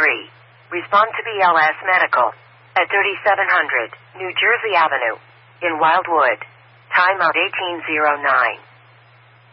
Respond to BLS Medical at 3700 New Jersey Avenue in Wildwood. Timeout 1809.